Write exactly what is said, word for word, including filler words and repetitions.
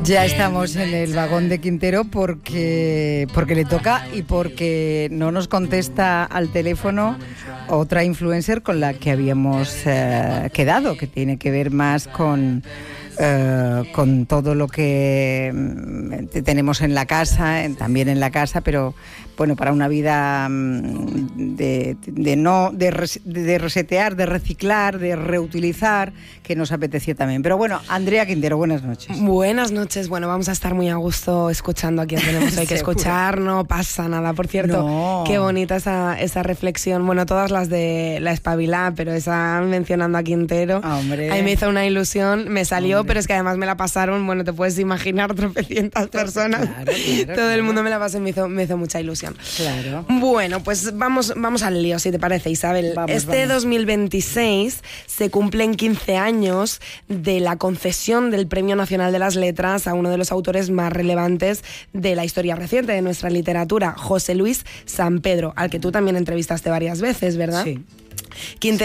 Ya estamos en el vagón de Quintero porque, porque le toca y porque no nos contesta al teléfono otra influencer con la que habíamos eh, quedado, que tiene que ver más con, eh, con todo lo que tenemos en la casa, también en la casa, pero bueno, para una vida de, de no de, res, de resetear, de reciclar, de reutilizar, que nos apetecía también. Pero bueno, Andrea Quintero, buenas noches. Buenas noches. Bueno, vamos a estar muy a gusto escuchando a quien tenemos hay que escuchar. No pasa nada. Por cierto, no. Qué bonita esa, esa reflexión. Bueno, todas las de La Espabilá, pero esa mencionando a Quintero. Hombre. Ahí me hizo una ilusión, me salió, Hombre. Pero es que además me la pasaron, bueno, te puedes imaginar, tropecientas personas. Claro, claro, Todo claro. el mundo me la pasó y me hizo, me hizo mucha ilusión. Claro. Bueno, pues vamos, vamos al lío, si te parece, Isabel. Vamos, este vamos. dos mil veintiséis se cumplen quince años de la concesión del Premio Nacional de las Letras a uno de los autores más relevantes de la historia reciente de nuestra literatura, José Luis Sampedro, al que tú también entrevistaste varias veces, ¿verdad? Sí. Quintero